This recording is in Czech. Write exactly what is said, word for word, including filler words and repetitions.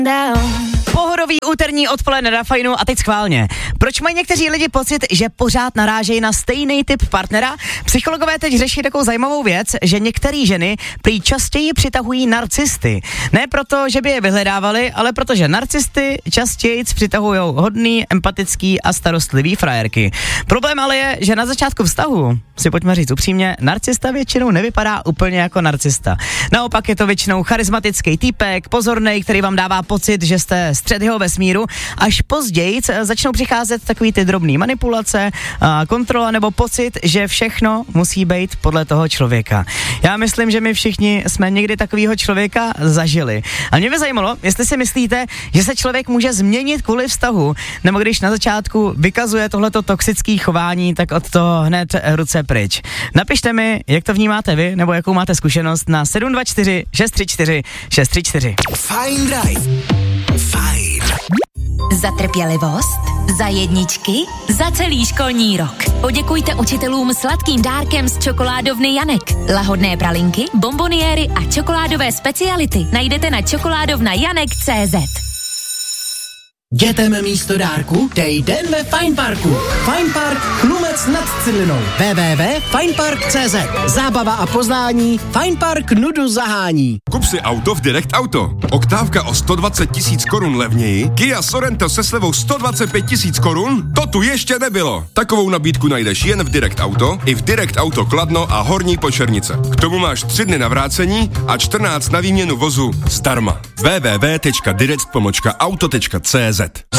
Pohodový úterní odpoledne na Fajnu a teď schválně. Proč mají někteří lidi pocit, že pořád narážejí na stejný typ partnera? Psychologové teď řeší takovou zajímavou věc, že některé ženy prý častěji přitahují narcisty. Ne proto, že by je vyhledávali, ale protože narcisty častěji přitahují hodný, empatický a starostlivý frajerky. Problém ale je, že na začátku vztahu, si pojďme říct upřímně, narcista většinou nevypadá úplně jako narcista. Naopak je to většinou charismatický týpek, pozornej, který vám dává pocit, že jste střed jeho vesmíru, až později začnou přicházet takový ty drobný manipulace, kontrola nebo pocit, že všechno musí být podle toho člověka. Já myslím, že my všichni jsme někdy takového člověka zažili. A mě by zajímalo, jestli si myslíte, že se člověk může změnit kvůli vztahu, nebo když na začátku vykazuje tohleto toxické chování, tak od toho hned ruce pryč. Napište mi, jak to vnímáte vy, nebo jakou máte zkušenost na sedm dva čtyři šest tři čtyři šest tři čtyři. Fajn Drive. Fajn. Za trpělivost, za jedničky, za celý školní rok. Poděkujte učitelům sladkým dárkem z čokoládovny Janek. Lahodné pralinky, bomboniéry a čokoládové speciality najdete na čokoládovna janek tečka cé zet. Dětem místo dárku dej den ve Fajn Parku. Fajn Park Chlumec nad Cilinou. w w w tečka fajnpark tečka cé zet. Zábava a poznání. Fajn Park nudu zahání. Kup si auto v Direct Auto. Oktávka o sto dvacet tisíc korun levněji, Kia Sorento se slevou sto dvacet pět tisíc korun? To tu ještě nebylo. Takovou nabídku najdeš jen v Direct Auto, i v Direct Auto Kladno a Horní Počernice. K tomu máš tři dny na vrácení a čtrnáct na výměnu vozu zdarma. w w w tečka direct pomlčka auto tečka cé zet.